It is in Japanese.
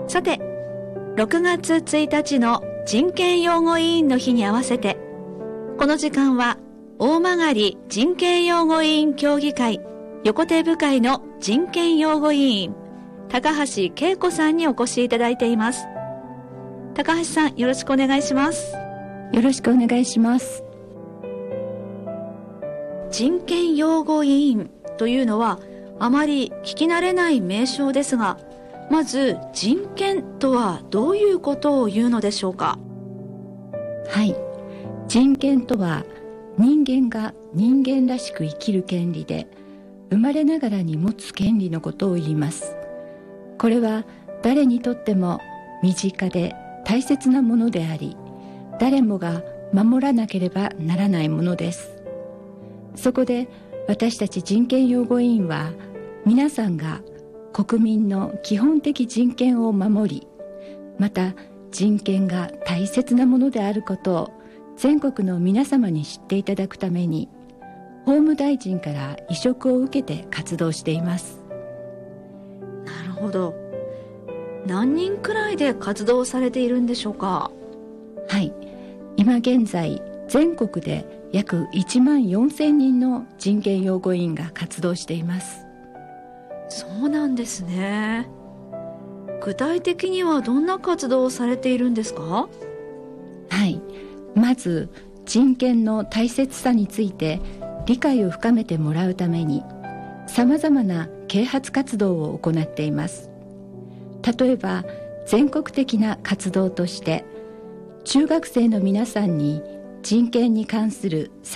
さて、6月1日の人権擁護委員の日に合わせて、この時間は大曲人権擁護委員協議会横手部会の人権擁護委員高橋恵子さんにお越しいただいています。高橋さん、よろしくお願いします。 よろしくお願いします。 人権擁護委員というのはあまり聞き慣れない名称ですが、まず人権とはどういうことを言うのでしょうか。 はい、人権とは人間が人間らしく生きる権利で、生まれながらに持つ権利のことを言います。これは誰にとっても身近で大切なものであり、誰もが守らなければならないものです。そこで私たち人権擁護委員は、皆さんが国民の基本的人権を守り、また人権が大切なものであることを全国の皆様に知っていただくために、法務大臣から委嘱を受けて活動しています。 なるほど。何人くらいで活動されているんでしょうか。 はい、今現在全国で約1万4000人の人権擁護委員が活動しています。 そうなんですね。具体的にはどんな活動をされているんですか。 はい、まず人権の大切さについて理解を深めてもらうために、さまざまな啓発活動を行っています。例えば全国的な活動として、中学生の皆さんに人権に関する